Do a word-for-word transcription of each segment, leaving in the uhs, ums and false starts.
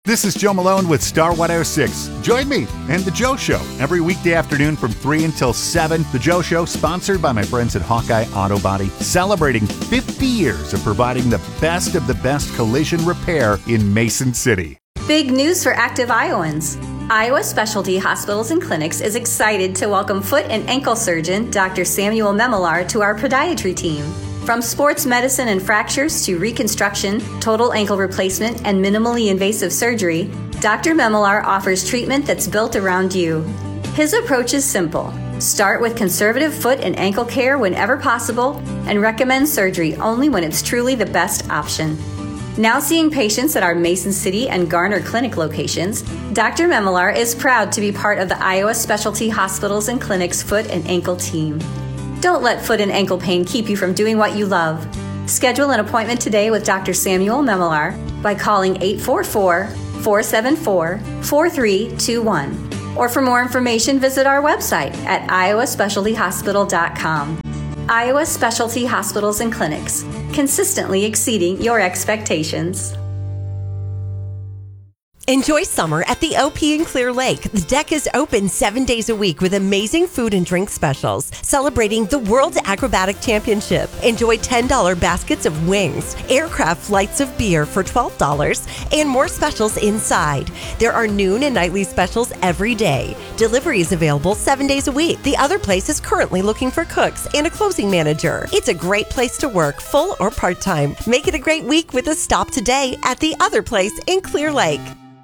This is Joe Malone with Star one oh six. Join me and The Joe Show every weekday afternoon from three until seven. The Joe Show, sponsored by my friends at Hawkeye Auto Body, celebrating fifty years of providing the best of the best collision repair in Mason City. Big news for active Iowans. Iowa Specialty Hospitals and Clinics is excited to welcome foot and ankle surgeon Doctor Samuel Memelar to our podiatry team. From sports medicine and fractures to reconstruction, total ankle replacement, and minimally invasive surgery, Doctor Memelar offers treatment that's built around you. His approach is simple. Start with conservative foot and ankle care whenever possible and recommend surgery only when it's truly the best option. Now seeing patients at our Mason City and Garner Clinic locations, Doctor Memelar is proud to be part of the Iowa Specialty Hospitals and Clinics foot and ankle team. Don't let foot and ankle pain keep you from doing what you love. Schedule an appointment today with Doctor Samuel Memelar by calling eight four four, four seven four, four three two one. Or for more information, visit our website at iowa specialty hospital dot com. Iowa Specialty Hospitals and Clinics, consistently exceeding your expectations. Enjoy summer at the O P in Clear Lake. The deck is open seven days a week with amazing food and drink specials, celebrating the World Acrobatic Championship. Enjoy ten dollars baskets of wings, aircraft flights of beer for twelve dollars, and more specials inside. There are noon and nightly specials every day. Delivery is available seven days a week. The Other Place is currently looking for cooks and a closing manager. It's a great place to work, full or part-time. Make it a great week with a stop today at The Other Place in Clear Lake.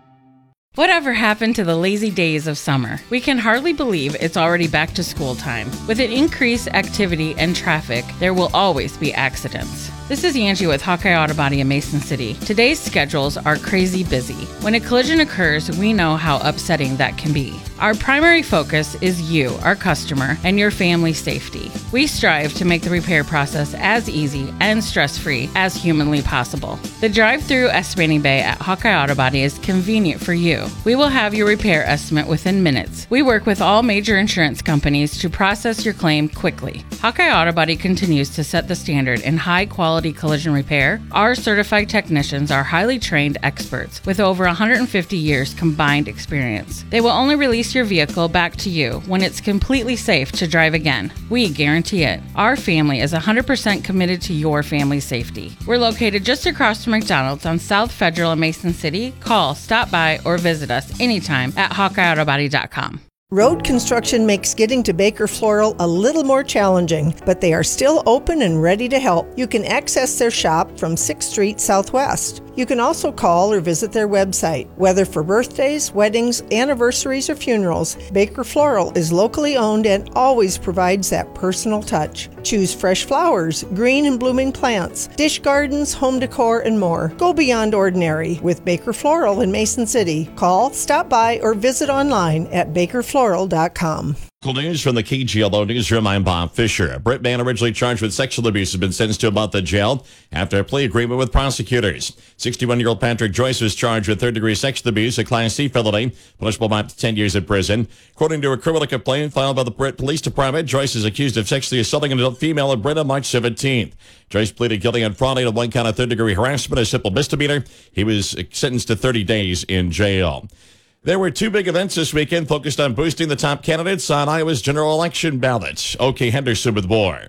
Whatever happened to the lazy days of summer? We can hardly believe it's already back to school time. With an increased activity and traffic, there will always be accidents. This is Angie with Hawkeye Auto Body in Mason City. Today's schedules are crazy busy. When a collision occurs, we know how upsetting that can be. Our primary focus is you, our customer, and your family's safety. We strive to make the repair process as easy and stress-free as humanly possible. The drive-through estimating bay at Hawkeye Auto Body is convenient for you. We will have your repair estimate within minutes. We work with all major insurance companies to process your claim quickly. Hawkeye Auto Body continues to set the standard in high-quality collision repair. Our certified technicians are highly trained experts with over one hundred fifty years combined experience. They will only release your vehicle back to you when it's completely safe to drive again. We guarantee it. Our family is one hundred percent committed to your family's safety. We're located just across from McDonald's on South Federal in Mason City. Call, stop by, or visit us anytime at hawkeye auto body dot com. Road construction makes getting to Baker Floral a little more challenging, but they are still open and ready to help. You can access their shop from sixth Street Southwest. You can also call or visit their website. Whether for birthdays, weddings, anniversaries, or funerals, Baker Floral is locally owned and always provides that personal touch. Choose fresh flowers, green and blooming plants, dish gardens, home decor, and more. Go beyond ordinary with Baker Floral in Mason City. Call, stop by, or visit online at baker floral dot com. News from the K G L O Newsroom. I'm Bob Fisher. A Brit man originally charged with sexual abuse has been sentenced to a month in jail after a plea agreement with prosecutors. sixty-one-year-old Patrick Joyce was charged with third-degree sexual abuse, a Class C felony, punishable by up to ten years in prison. According to a criminal complaint filed by the Brit Police Department, Joyce is accused of sexually assaulting an adult female in Brit on March seventeenth. Joyce pleaded guilty on Friday to one count of third-degree harassment, a simple misdemeanor. He was sentenced to thirty days in jail. There were two big events this weekend focused on boosting the top candidates on Iowa's general election ballot. O.K. Henderson with more.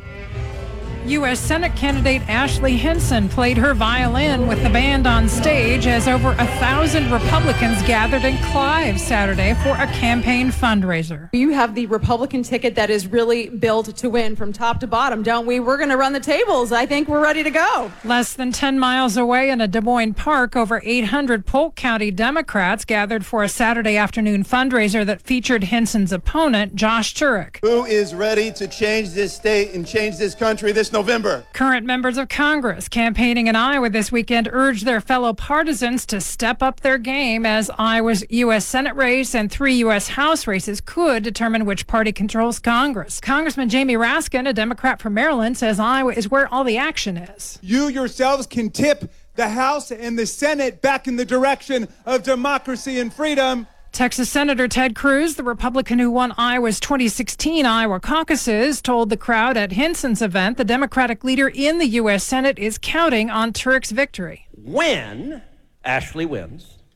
U S Senate candidate Ashley Hinson played her violin with the band on stage as over a thousand Republicans gathered in Clive Saturday for a campaign fundraiser. You have the Republican ticket that is really built to win from top to bottom, don't we? We're going to run the tables. I think we're ready to go. Less than ten miles away in a Des Moines park, over eight hundred Polk County Democrats gathered for a Saturday afternoon fundraiser that featured Hinson's opponent, Josh Turek. Who is ready to change this state and change this country this November? Current members of Congress campaigning in Iowa this weekend urged their fellow partisans to step up their game as Iowa's U S Senate race and three U S House races could determine which party controls Congress. Congressman Jamie Raskin, a Democrat from Maryland, says Iowa is where all the action is. You yourselves can tip the House and the Senate back in the direction of democracy and freedom. Texas Senator Ted Cruz, the Republican who won Iowa's twenty sixteen Iowa caucuses, told the crowd at Hinson's event the Democratic leader in the U S Senate is counting on Turek's victory. When Ashley wins,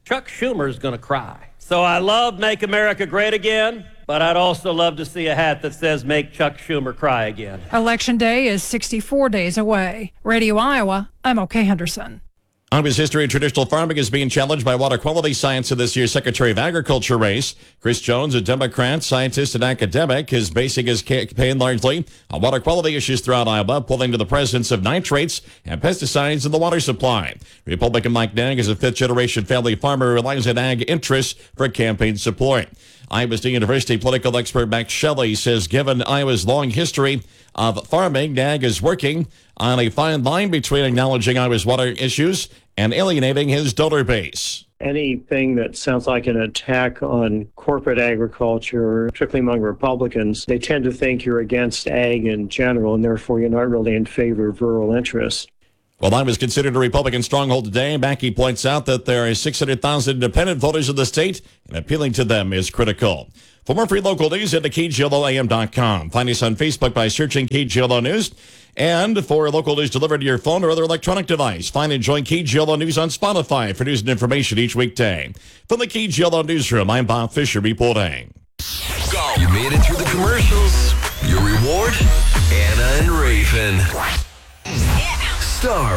Chuck Schumer's going to cry. So I love Make America Great Again, but I'd also love to see a hat that says Make Chuck Schumer Cry Again. Election Day is sixty-four days away. Radio Iowa, I'm O.K. Henderson. Iowa's history of traditional farming is being challenged by water quality science in this year's Secretary of Agriculture race. Chris Jones, a Democrat, scientist, and academic, is basing his campaign largely on water quality issues throughout Iowa, pulling to the presence of nitrates and pesticides in the water supply. Republican Mike Nag is a fifth-generation family farmer who relies on ag interests for campaign support. Iowa State University political expert Max Shelley says given Iowa's long history of farming, Nag is working on a fine line between acknowledging Iowa's water issues and alienating his donor base. Anything that sounds like an attack on corporate agriculture, particularly among Republicans, they tend to think you're against ag in general, and therefore you're not really in favor of rural interests. While Iowa is considered a Republican stronghold today, Mackey points out that there are six hundred thousand independent voters in the state, and appealing to them is critical. For more free local news, head to K G L O A M dot com. Find us on Facebook by searching K G L O News. And for local news delivered to your phone or other electronic device, find and join K G L O News on Spotify for news and information each weekday. From the K G L O Newsroom, I'm Bob Fisher reporting. Go. You made it through the commercials. Your reward? Anna and Raven. Yeah. Star